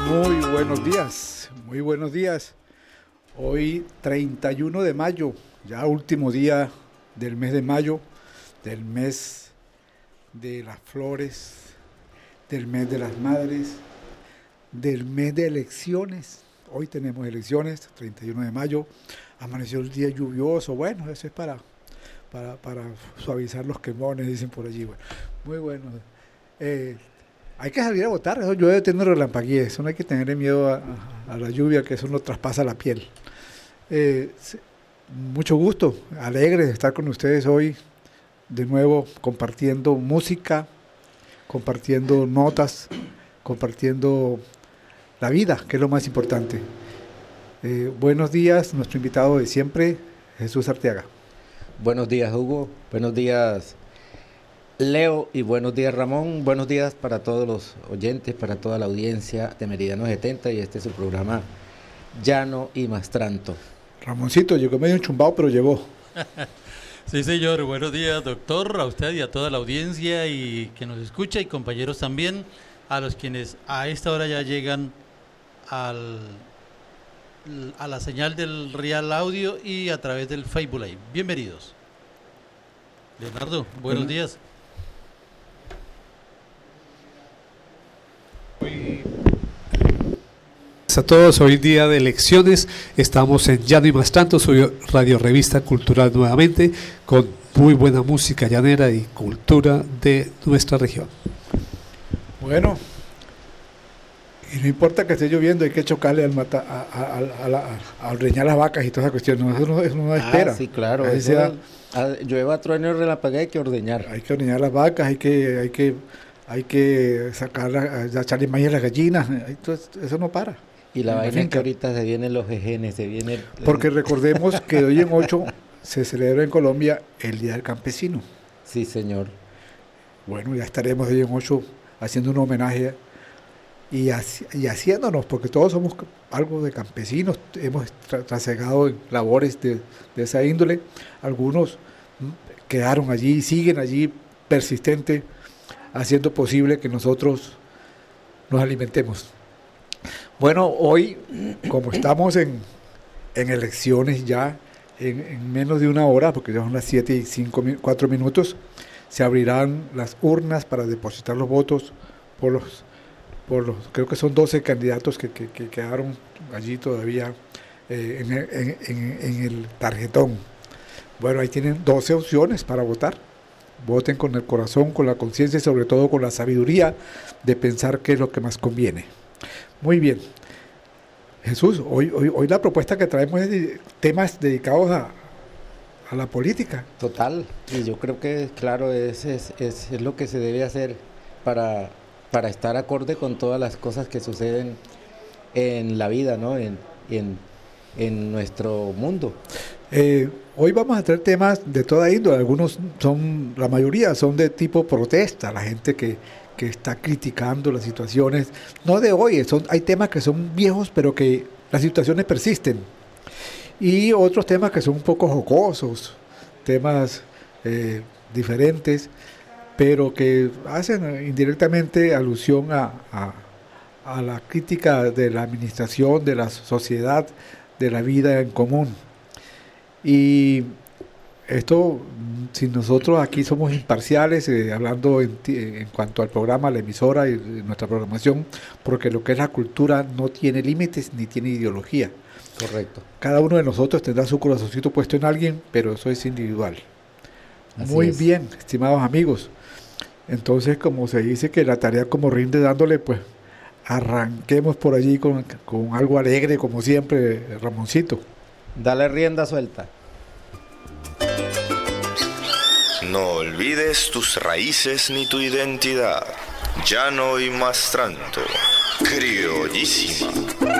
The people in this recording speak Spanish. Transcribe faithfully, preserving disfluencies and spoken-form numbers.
Muy buenos días, muy buenos días. Hoy treinta y uno de mayo, ya último día del mes de mayo, del mes de las flores, del mes de las madres, del mes de elecciones. Hoy tenemos elecciones, treinta y uno de mayo, amaneció el día lluvioso, bueno, eso es para, para, para suavizar los quemones, dicen por allí. Bueno, muy bueno. Eh, Hay que salir a votar, eso llueve teniendo relampaguíes, eso no hay que tener miedo a, a, a la lluvia, que eso no traspasa la piel. Eh, mucho gusto, alegre de estar con ustedes hoy, de nuevo compartiendo música, compartiendo notas, compartiendo la vida, que es lo más importante. Eh, buenos días, nuestro invitado de siempre, Jesús Arteaga. Buenos días, Hugo, buenos días, Leo, y buenos días, Ramón. Buenos días para todos los oyentes, para toda la audiencia de Meridiano setenta, y este es su programa Llano y Mastranto. Ramoncito llegó medio enchumbado, pero llegó. Sí, señor. Buenos días, doctor, a usted y a toda la audiencia y que nos escucha, y compañeros también, a los quienes a esta hora ya llegan al, a la señal del Real Audio y a través del Facebook Live. Bienvenidos. Leonardo, buenos bueno. días. A todos, hoy día de elecciones, estamos en Llano y Mastranto, soy Radio Revista Cultural nuevamente, con muy buena música llanera y cultura de nuestra región. Bueno, y no importa que esté lloviendo, hay que chocarle al mata, a, a, a, a, la, a ordeñar las vacas y toda esa cuestión, no, eso, no, eso no espera. Ah, sí, claro, eso, sea, a, llueva, trueno y relampaguee, hay que ordeñar. Hay que ordeñar las vacas, hay que, hay que, hay que sacar, echarle maíz a las gallinas, entonces, eso no para. Y la vaina es que ahorita se vienen los ejenes, se viene... El... Porque recordemos que hoy en ocho se celebra en Colombia el Día del Campesino. Sí, señor. Bueno, ya estaremos hoy en ocho haciendo un homenaje y, haci y haciéndonos, porque todos somos algo de campesinos, hemos tra trasegado en labores de, de esa índole. Algunos quedaron allí y siguen allí persistentes, haciendo posible que nosotros nos alimentemos. Bueno, hoy, como estamos en, en elecciones ya, en, en menos de una hora, porque ya son las siete y cinco, cuatro minutos, se abrirán las urnas para depositar los votos por los, por los creo que son doce candidatos que, que, que quedaron allí todavía eh, en, en, en, en el tarjetón. Bueno, ahí tienen doce opciones para votar. Voten con el corazón, con la conciencia y sobre todo con la sabiduría de pensar qué es lo que más conviene. Muy bien. Jesús, hoy, hoy, hoy la propuesta que traemos es de temas dedicados a, a la política. Total, y yo creo que, claro, es, es, es, es lo que se debe hacer para, para estar acorde con todas las cosas que suceden en la vida, ¿no? En, en, en nuestro mundo. Eh, hoy vamos a traer temas de toda índole. Algunos son, la mayoría son de tipo protesta, la gente que que está criticando las situaciones, no de hoy, son, hay temas que son viejos, pero que las situaciones persisten, y otros temas que son un poco jocosos, temas eh, diferentes, pero que hacen indirectamente alusión a, a, a la crítica de la administración, de la sociedad, de la vida en común. Y esto, si nosotros aquí somos imparciales, eh, hablando en, en cuanto al programa, la emisora y nuestra programación, porque lo que es la cultura no tiene límites ni tiene ideología. Correcto. Cada uno de nosotros tendrá su corazoncito puesto en alguien, pero eso es individual. Así Muy es. Bien, estimados amigos. Entonces, como se dice que la tarea como rinde dándole, pues arranquemos por allí con, con algo alegre, como siempre, Ramoncito. Dale rienda suelta. No olvides tus raíces ni tu identidad. Llano y Mastranto, criollísima.